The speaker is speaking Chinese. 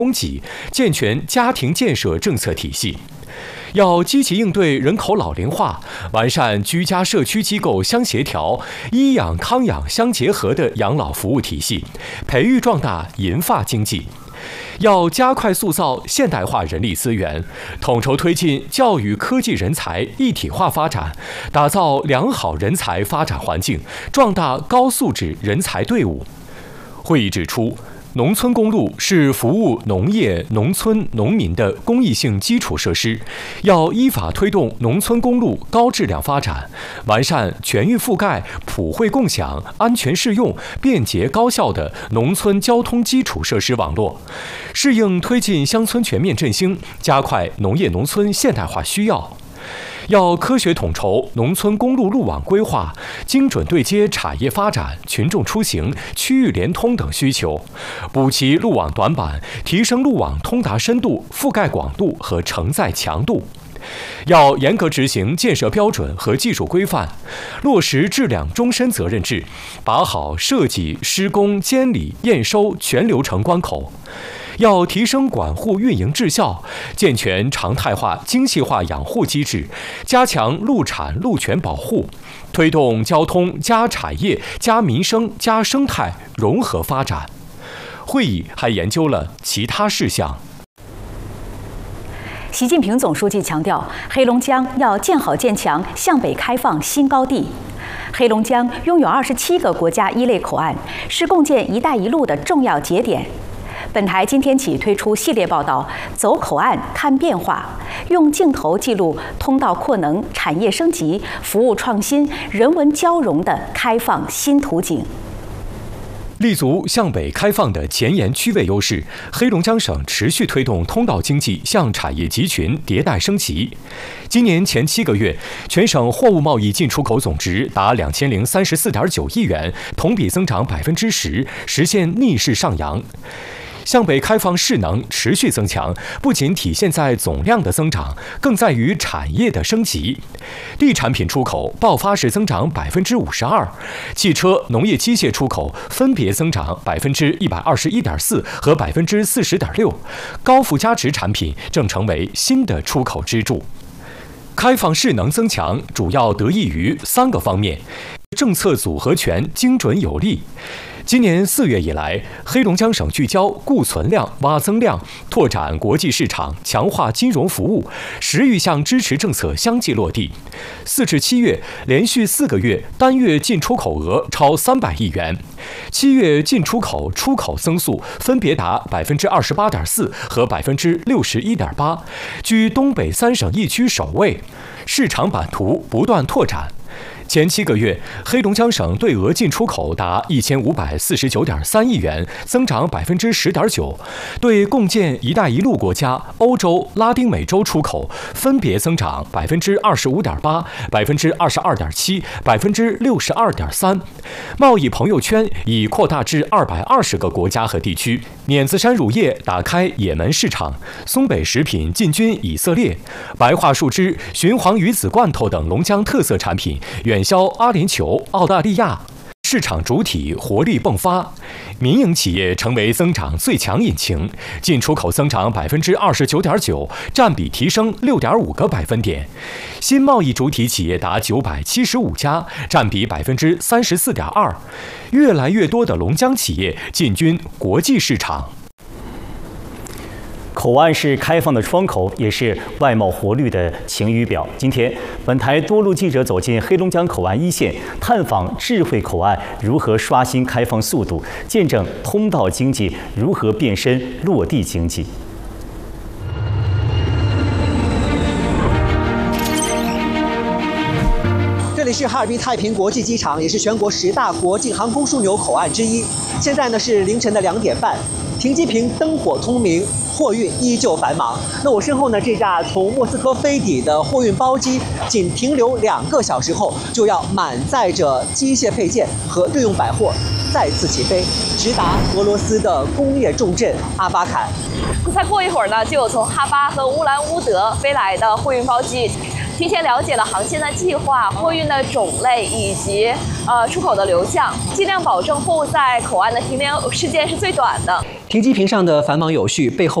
供给，健全家庭建设政策体系。要积极应对人口老龄化，完善居家社区机构相协调、医养康养相结合的养老服务体系，培育壮大银发经济。要加快塑造现代化人力资源，统筹推进教育科技人才一体化发展，打造良好人才发展环境，壮大高素质人才队伍。会议指出，农村公路是服务农业、农村、农民的公益性基础设施，要依法推动农村公路高质量发展，完善全域覆盖、普惠共享、安全适用、便捷高效的农村交通基础设施网络，适应推进乡村全面振兴，加快农业农村现代化需要。要科学统筹农村公路路网规划，精准对接产业发展、群众出行、区域联通等需求，补齐路网短板，提升路网通达深度、覆盖广度和承载强度。要严格执行建设标准和技术规范，落实质量终身责任制，把好设计、施工、监理、验收全流程关口。要提升管护运营质效，健全常态化、精细化养护机制，加强路产路权保护，推动交通加产业加民生加生态融合发展。会议还研究了其他事项。 习近平总书记强调，黑龙江要建好建强向北开放新高地。黑龙江拥有27个国家一类口岸，是共建“一带一路”的重要节点。本台今天起推出系列报道《走口岸看变化》，用镜头记录通道扩能、产业升级、服务创新、人文交融的开放新图景。 立足向北开放的前沿区位优势，黑龙江省持续推动通道经济向产业集群迭代升级。今年前7个月，全省货物贸易进出口总值达2034.9亿元，同比增长10%，实现逆势上扬。向北开放势能持续增强，不仅体现在总量的增长，更在于产业的升级。地产品出口爆发式增长52%，汽车、农业机械出口分别增长121.4%和40.6%，高附加值产品正成为新的出口支柱。开放势能增强主要得益于3个方面：政策组合拳精准有力。今年4月以来，黑龙江省聚焦固存量、挖增量，拓展国际市场，强化金融服务，10余项支持政策相继落地。4至7月，连续4个月单月进出口额超300亿元，7月进出口、出口增速分别达28.4%和61.8%，居东北3省一区首位，市场版图不断拓展。前7个月，黑龙江省对俄进出口达1549.3亿元，增长10.9%，对共建“一带一路”国家、欧洲、拉丁美洲出口分别增长25.8%、22.7%、62.3%。贸易朋友圈已扩大至220个国家和地区。碾子山乳业打开也门市场，松北食品进军以色列，白桦树枝、循黄鱼子罐头等龙江特色产品远销阿联酋、澳大利亚，市场主体活力迸发，民营企业成为增长最强引擎，进出口增长29.9%，占比提升6.5个百分点，新贸易主体企业达975家，占比34.2%，越来越多的龙江企业进军国际市场。 口岸是开放的窗口，也是外贸活力的晴雨表。今天，本台多路记者走进黑龙江口岸一线，探访智慧口岸如何刷新开放速度，见证通道经济如何变身落地经济。 这里是哈尔滨太平国际机场，也是全国10大国际航空枢纽口岸之一。现在呢是凌晨的2点半，停机坪灯火通明，货运依旧繁忙。那我身后呢，这架从莫斯科飞抵的货运包机，仅停留2个小时后，就要满载着机械配件和日用百货再次起飞，直达俄罗斯的工业重镇阿巴坎。 再过一会儿呢，就有从哈巴和乌兰乌德飞来的货运包机。提前了解了航线的计划、货运的种类以及出口的流向，尽量保证货物在口岸的停留时间是最短的。 停机坪上的繁忙有序，背后